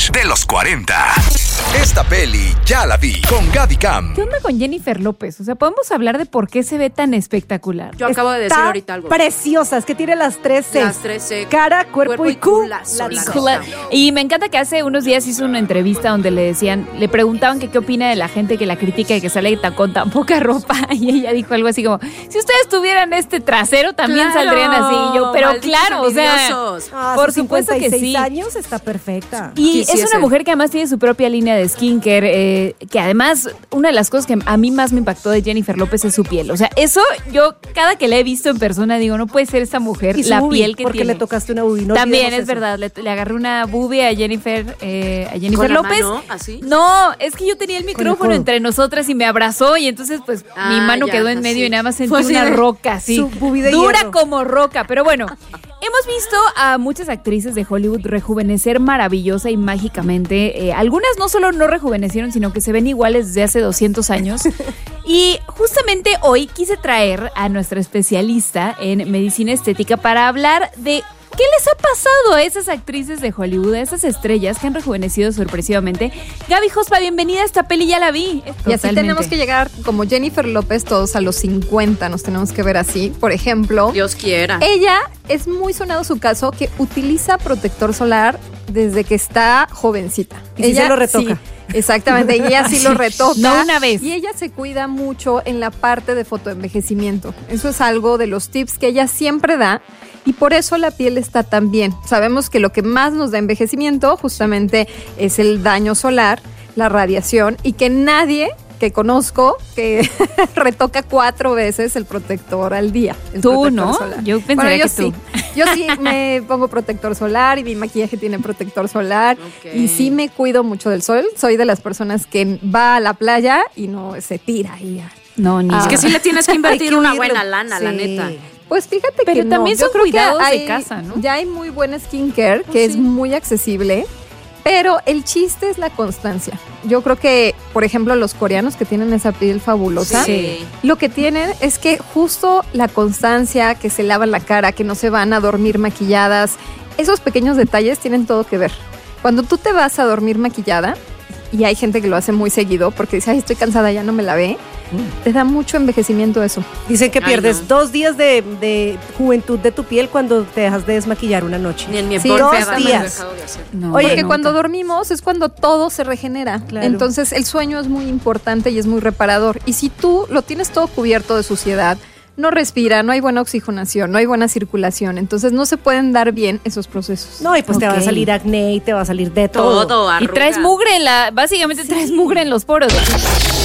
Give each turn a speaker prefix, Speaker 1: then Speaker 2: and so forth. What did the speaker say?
Speaker 1: crush de los 40. Esta peli ya la vi con Gaby Cam.
Speaker 2: ¿Qué onda con Jennifer López? O sea, podemos hablar de por qué se ve tan espectacular.
Speaker 3: Yo acabo de decir ahorita algo.
Speaker 4: Preciosa, es que tiene las 3 C.
Speaker 3: Las 3 C.
Speaker 4: Cara, cuerpo y
Speaker 3: culazo.
Speaker 2: Y me encanta que hace unos días hizo una entrevista donde le preguntaban que qué opina de la gente que la critica y que sale con tan poca ropa. Y ella dijo algo así como, si ustedes tuvieran este trasero también saldrían así. Y yo, pero claro, o sea, por supuesto que sí.
Speaker 4: Años está perfecta.
Speaker 2: Y es una mujer que además tiene su propia línea de skincare, que además una de las cosas que a mí más me impactó de Jennifer López es su piel. O sea, eso yo cada que la he visto en persona digo, no puede ser esta mujer,
Speaker 4: y
Speaker 2: la
Speaker 4: boobie,
Speaker 2: piel que
Speaker 4: porque
Speaker 2: tiene.
Speaker 4: le tocaste una boobie. No
Speaker 2: también es verdad, le agarré una boobie a Jennifer
Speaker 3: ¿Con
Speaker 2: López.
Speaker 3: la mano, así?
Speaker 2: No, es que yo tenía el micrófono entre nosotras y me abrazó y entonces pues mi mano quedó en medio y nada más sentí una roca así, dura hierro. Como roca, pero bueno. Hemos visto a muchas actrices de Hollywood rejuvenecer maravillosa y mágicamente. Algunas no solo no rejuvenecieron, sino que se ven iguales desde hace 200 años. Y justamente hoy quise traer a nuestra especialista en medicina estética para hablar de ¿qué les ha pasado a esas actrices de Hollywood, a esas estrellas que han rejuvenecido sorpresivamente? Gaby Jospa, bienvenida a esta peli, ya la vi.
Speaker 5: Y así tenemos que llegar como Jennifer López todos a los 50, nos tenemos que ver así. Por ejemplo,
Speaker 3: Dios quiera.
Speaker 5: Ella es muy sonado su caso que utiliza protector solar desde que está jovencita.
Speaker 4: Y
Speaker 5: ella
Speaker 4: sí se lo retoca.
Speaker 5: Sí, exactamente, ella sí lo retoca.
Speaker 2: No una vez.
Speaker 5: Y ella se cuida mucho en la parte de fotoenvejecimiento. Eso es algo de los tips que ella siempre da. Y por eso la piel está tan bien. Sabemos que lo que más nos da envejecimiento justamente es el daño solar, la radiación, y que nadie que conozco que retoca 4 veces el protector al día.
Speaker 2: Tú, ¿no?
Speaker 5: Solar.
Speaker 2: Yo pensaría que tú.
Speaker 5: Yo sí me pongo protector solar y mi maquillaje tiene protector solar. Y sí me cuido mucho del sol. Soy de las personas que va a la playa y no se tira.
Speaker 2: No, ni
Speaker 3: es que sí le tienes que invertir una buena lana,
Speaker 5: sí.
Speaker 3: la neta.
Speaker 5: Pues fíjate
Speaker 2: pero
Speaker 5: que
Speaker 2: también
Speaker 5: no.
Speaker 2: son cuidados de casa, ¿no?
Speaker 5: Ya hay muy buena skincare que es muy accesible, pero el chiste es la constancia. Yo creo que, por ejemplo, los coreanos que tienen esa piel fabulosa, lo que tienen es que justo la constancia, que se lavan la cara, que no se van a dormir maquilladas, esos pequeños detalles tienen todo que ver. Cuando tú te vas a dormir maquillada, y hay gente que lo hace muy seguido porque dice, ay, estoy cansada, ya no me lavé, te da mucho envejecimiento eso.
Speaker 4: Dicen que pierdes 2 días de juventud de tu piel cuando te dejas de desmaquillar una noche.
Speaker 3: Ni en mi
Speaker 4: 2 días.
Speaker 2: No,
Speaker 5: Oye, que
Speaker 2: nunca.
Speaker 5: cuando dormimos es cuando todo se regenera.
Speaker 4: Claro.
Speaker 5: Entonces el sueño es muy importante y es muy reparador. Y si tú lo tienes todo cubierto de suciedad, no respira, no hay buena oxigenación, no hay buena circulación. Entonces no se pueden dar bien esos procesos.
Speaker 4: No, y pues te va a salir acné y te va a salir de todo.
Speaker 3: Todo,
Speaker 2: Y traes mugre básicamente traes mugre en los poros.